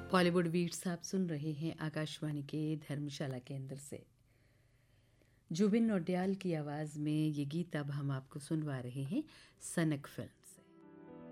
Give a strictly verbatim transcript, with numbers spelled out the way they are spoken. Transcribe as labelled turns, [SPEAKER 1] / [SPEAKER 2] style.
[SPEAKER 1] Bollywood beats आप सुन रहे हैं आकाशवाणी के धर्मशाला केंद्र से। जुबिन नौटियाल की आवाज़ में ये गीत अब हम आपको सुनवा रहे हैं सनक फिल्म